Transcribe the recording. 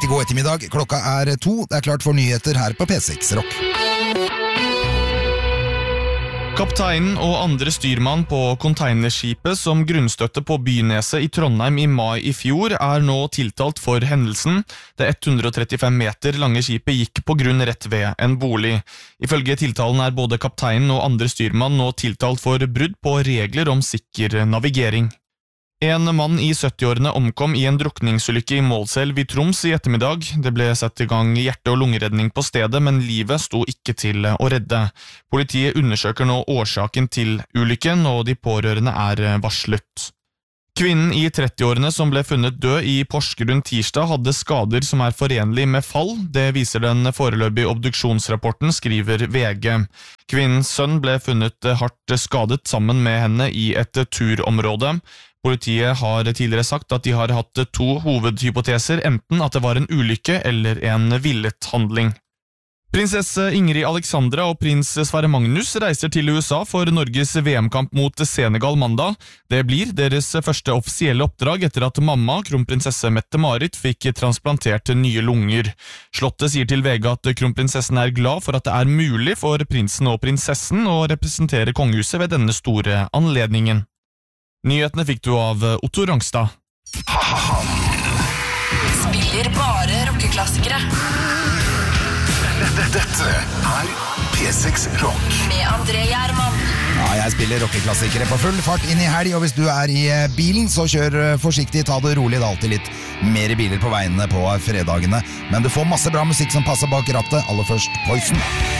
god ettermiddag. Klokka 2. Det klart for nyheter her på P6 Rock. Kapteinen og andre styrmann på containerskipet som grunnstøtte på Byneset i Trondheim i mai i fjor nå tiltalt for hendelsen. Det 135 meter lange skipet gikk på grunn rett ved en bolig. Ifølge tiltalen både kapteinen og andre styrmann nå tiltalt for brudd på regler om sikker navigering. En mann i 70-årene omkom i en drukningsulykke i Målselv i Troms i ettermiddag. Det ble satt i gang hjerte- og lungeredning på stedet, men livet sto ikke til å redde. Politiet undersøker nå årsaken til ulykken, og de pårørende varslet. Kvinnen i 30-årene som ble funnet død i Porsgrunn tirsdag hadde skader som forenlig med fall. Det viser den foreløpige obduksjonsrapporten, skriver VG. Kvinnens sønn ble funnet hardt skadet sammen med henne i et turområde. Politiet har tidligere sagt at de har hatt 2 hovedhypoteser, enten at det var en ulykke eller en villet handling. Prinsesse Ingrid Alexandra og prins Sverre Magnus reiser til USA for Norges VM-kamp mot Senegal mandag. Det blir deres første offisielle oppdrag etter at mamma, kronprinsesse Mette-Marit, fikk transplantert nye lunger. Slottet sier til VG at kronprinsessen glad for at det mulig for prinsen og prinsessen å representere kongehuset ved denne store anledningen. Nyhetene fikk du av Otto Rangstad. Spiller bare rockeklassikere. Dette P6 Rock. Med André Gjerman. Ja, jeg spiller rockeklassikere på full fart inn i helg, og hvis du i bilen, så kjør forsiktig, ta det rolig, det alltid litt mer biler på veiene på fredagene. Men du får masse bra musikk som passer bak rattet. Aller først Poison.